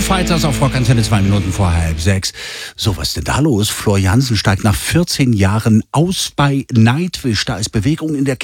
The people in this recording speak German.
Fighters auf Rock Antenne, 2 Minuten vor 5:30. So, was ist denn da los? Floor Jansen steigt nach 14 Jahren aus bei Nightwish. Da ist Bewegung in der